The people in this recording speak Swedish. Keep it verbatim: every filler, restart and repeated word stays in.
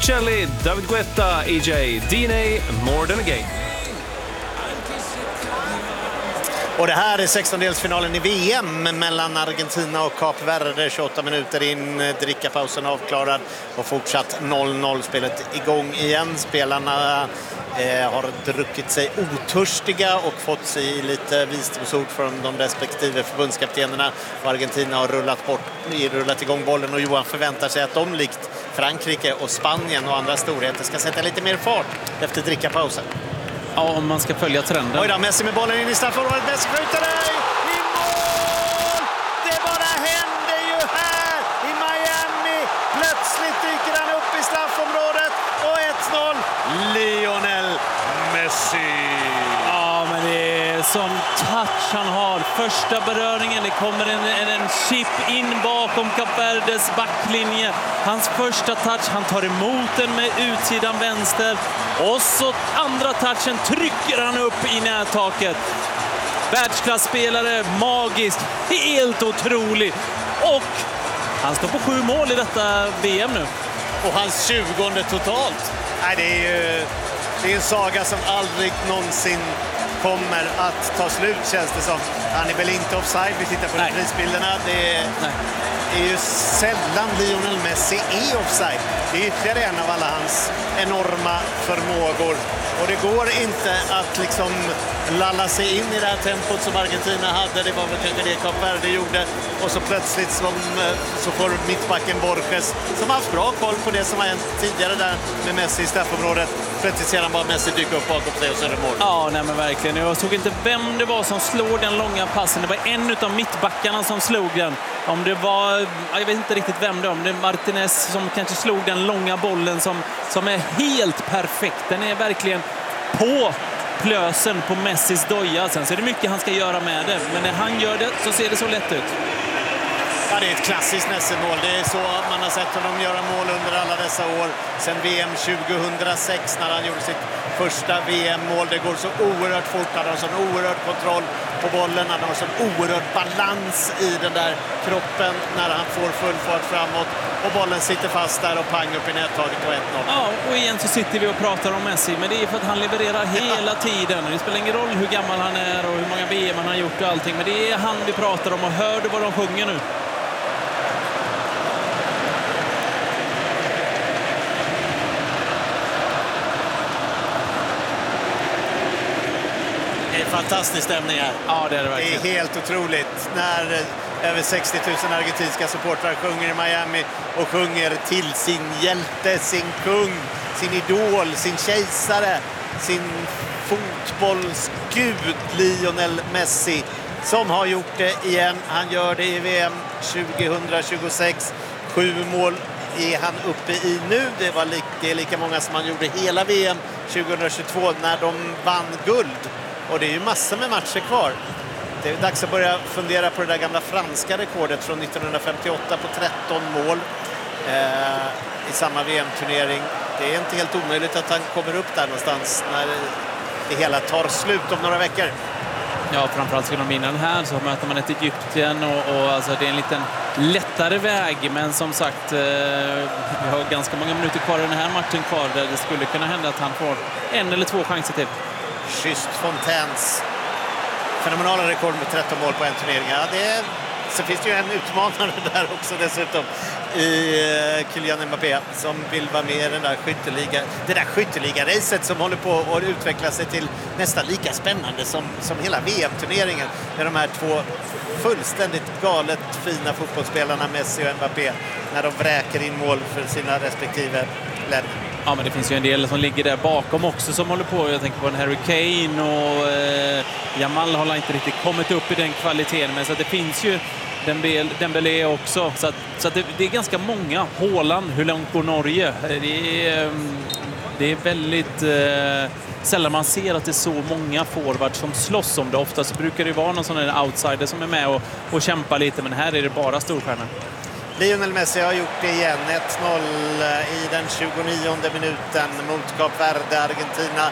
Shelley, David Guetta, E J, D N A, More Than A Game. Och det här är sextondelsfinalen i V M mellan Argentina och Kap Verde. tjugoåtta minuter in, drickapausen avklarad och fortsatt noll noll, spelet igång igen. Spelarna eh, har druckit sig otörstiga och fått sig lite visdomsord från de respektive förbundskaptenerna. Och Argentina har rullat, bort, rullat igång bollen, och Johan förväntar sig att de likt Frankrike och Spanien och andra storheter ska sätta lite mer fart efter drickapausen. Ja, om man ska följa trenden. Oj då, Messi med bollen in i straffområdet. Messi skjuter dig i mål! Det bara händer ju här i Miami. Plötsligt dyker han upp i straffområdet och ett noll. Lionel Messi. Ja, men det är sån touch han har. Första beröringen, det kommer en, en, en chip in bakom Kap Verdes backlinje. Hans första touch, han tar emot den med utsidan vänster. Och så andra touchen trycker han upp i nättaket. Världsklasspelare, magiskt, helt otrolig. Och han står på sju mål i detta V M nu. Och hans tjugonde totalt. Nej, det är ju det är en saga som aldrig någonsin kommer att ta slut, känns det som. Han är väl inte offside, vi tittar på reprisbilderna. Det är, det är ju sällan Lionel Messi är offside. Det är ytterligare en av alla hans enorma förmågor. Och det går inte att liksom lalla sig in i det här tempot som Argentina hade. Det var väl kanske det Kap Verde gjorde. Och så plötsligt som, så får mittbacken Borges, som har haft bra koll på det som har hänt tidigare där med Messi i straffområdet. Plötsligt ser han bara Messi dyka upp bakom sig och så är det mål. Ja, nej men verkligen. Jag såg inte vem det var som slog den långa passen. Det var en av mittbackarna som slog den. Om det var, jag vet inte riktigt vem det var. Om det är Martinez som kanske slog den långa bollen som, som är helt perfekt. Den är verkligen på plösen på Messis doja. Sen så är det mycket han ska göra med det. Men när han gör det så ser det så lätt ut. Ja, det är ett klassiskt Messi-mål. Det är så man har sett honom göra mål under alla dessa år. Sen V M tjugohundrasex när han gjorde sitt första V M-mål. Det går så oerhört fort. Han har sån oerhörd kontroll på bollen. Han har sån oerhörd balans i den där kroppen när han får full fart framåt. Och bollen sitter fast där och pang upp i nättaget på ett noll. Ja, och igen så sitter vi och pratar om Messi. Men det är för att han levererar hela tiden. Det spelar ingen roll hur gammal han är och hur många V M han har gjort och allting. Men det är han vi pratar om, och hör du vad de sjunger nu? Fantastisk stämning här. Ja, det är det verkligen. Det är helt otroligt när över sextio tusen argentinska supportrar sjunger i Miami och sjunger till sin hjälte, sin kung, sin idol, sin kejsare, sin fotbollsgud Lionel Messi, som har gjort det igen. Han gör det i V M tjugohundratjugosex. Sju mål är han uppe i nu. Det, var li- det är lika många som han gjorde hela V M tjugohundratjugotvå när de vann guld. Och det är ju massor med matcher kvar. Det är dags att börja fundera på det där gamla franska rekordet från nittonhundrafemtioåtta på tretton mål eh, i samma V M-turnering. Det är inte helt omöjligt att han kommer upp där någonstans när det hela tar slut om några veckor. Ja, framförallt ska de vinna den här, så möter man ett Egypten och, och alltså det är en liten lättare väg, men som sagt eh, vi har ganska många minuter kvar i den här matchen kvar där det skulle kunna hända att han får en eller två chanser till. Just Fontaines fenomenala rekord med tretton mål på en turnering. Ja, det är, så finns det ju en utmanare där också dessutom i uh, Kylian Mbappé som vill vara med i den där skytteliga, det där skytteliga-racet som håller på att utveckla sig till nästan lika spännande som, som hela V M-turneringen med de här två fullständigt galet fina fotbollsspelarna Messi och Mbappé när de vräker in mål för sina respektive länder. Ja, men det finns ju en del som ligger där bakom också som håller på. Jag tänker på en Harry Kane och eh, Jamal har inte riktigt kommit upp i den kvaliteten. Men så att det finns ju Dembélé också. Så, att, så att det, det är ganska många. Haaland, hur långt går Norge? Det är, det är väldigt eh, sällan man ser att det är så många forwards som slåss om det. Ofta så brukar det vara någon sån här outsider som är med och, och kämpar lite. Men här är det bara storstjärnor. Lionel Messi har gjort det igen. ett noll i den tjugonionde minuten mot Kap Verde, Argentina.